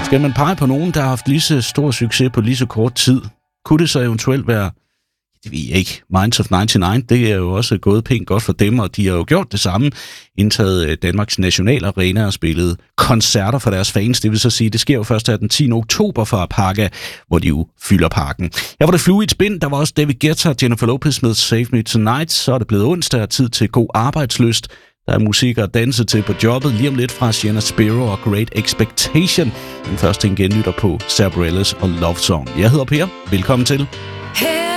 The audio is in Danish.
Skal man pege på nogen, der har haft lige så stor succes på lige så kort tid, kunne det så eventuelt være, det ved jeg ikke, Minds of 99, det er jo også gået pænt godt for dem, og de har jo gjort det samme, indtaget Danmarks nationalarena og spillet koncerter for deres fans. Det vil så sige, det sker jo først den 10. oktober for Apaka, hvor de jo fylder parken. Her var det Flue i et spin, der var også David Guetta og Jennifer Lopez med Save Me Tonight, så er det blevet onsdag og tid til god arbejdslyst. Der er musik at danse til på jobbet, lige om lidt fra Sienna Spiro og Great Expectation. Den første en genlytter på Zabrellas og Love Song. Jeg hedder Per. Velkommen til.